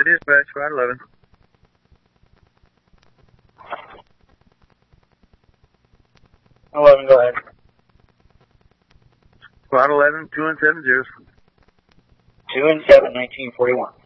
dispatch, Squad 11. Go ahead. Squad 11, 2 and 7 zeros. 2 and 7, 1941.